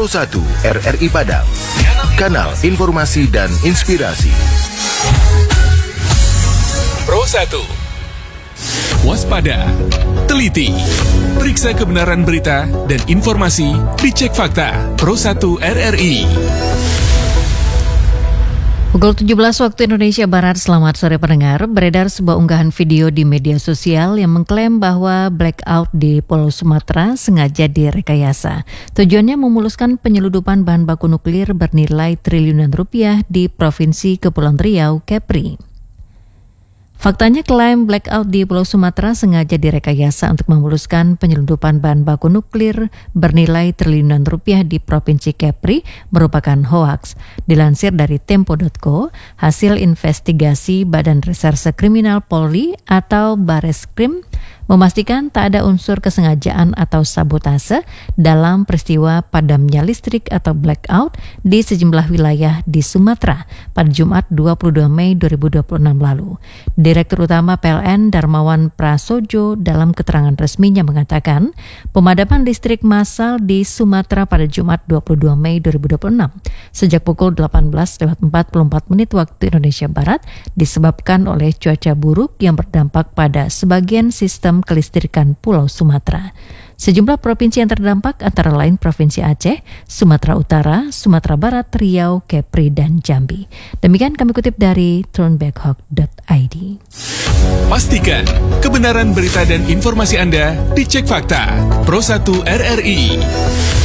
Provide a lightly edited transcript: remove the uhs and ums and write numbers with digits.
Pro 1 RRI Padang, kanal informasi dan inspirasi. Pro 1. Waspada, teliti, periksa kebenaran berita dan informasi, dicek fakta. Pro 1 RRI. Pukul 17 waktu Indonesia Barat, selamat sore pendengar. Beredar sebuah unggahan video di media sosial yang mengklaim bahwa blackout di Pulau Sumatera sengaja direkayasa. Tujuannya memuluskan penyeludupan bahan baku nuklir bernilai triliunan rupiah di Provinsi Kepulauan Riau, Kepri. Faktanya klaim blackout di Pulau Sumatera sengaja direkayasa untuk memuluskan penyelundupan bahan baku nuklir bernilai triliunan rupiah di Provinsi Kepri merupakan hoaks. Dilansir dari Tempo.co, hasil investigasi Badan Reserse Kriminal Polri atau Bareskrim memastikan tak ada unsur kesengajaan atau sabotase dalam peristiwa padamnya listrik atau blackout di sejumlah wilayah di Sumatera pada Jumat 22 Mei 2026 lalu. Direktur Utama PLN Darmawan Prasojo dalam keterangan resminya mengatakan pemadaman listrik massal di Sumatera pada Jumat 22 Mei 2026 sejak pukul 18.44 waktu Indonesia Barat disebabkan oleh cuaca buruk yang berdampak pada sebagian sistem kelistrikan Pulau Sumatera. Sejumlah provinsi yang terdampak antara lain Provinsi Aceh, Sumatera Utara, Sumatera Barat, Riau, Kepri, dan Jambi. Demikian kami kutip dari turnbackhawk.id. Pastikan kebenaran berita dan informasi Anda dicek fakta. Pro 1 RRI.